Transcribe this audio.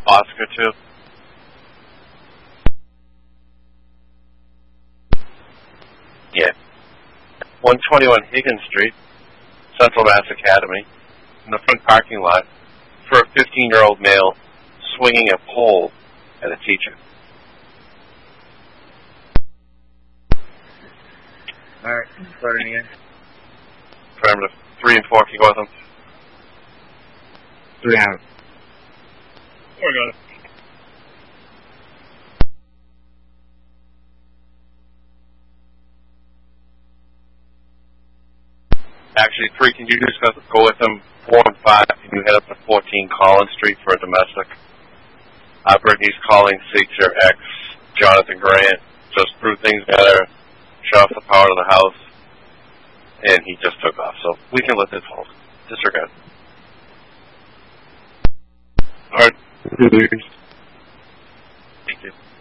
Oscar 2. Yeah. 121 Higgins Street, Central Mass Academy, in the front parking lot, for a 15-year-old male swinging a pole at a teacher. Alright, starting again. Parameter 3 and 4, keep going with them. 3 out. Oh my God. Actually, 3, can you just go with them? 4 and 5, can you head up to 14 Collins Street for a domestic? Brittany's calling, seeks your ex, Jonathan Grant, just threw things together, shut off the power to the house, and he just took off. So we can let this hold. Disregard. Alright. Thank you.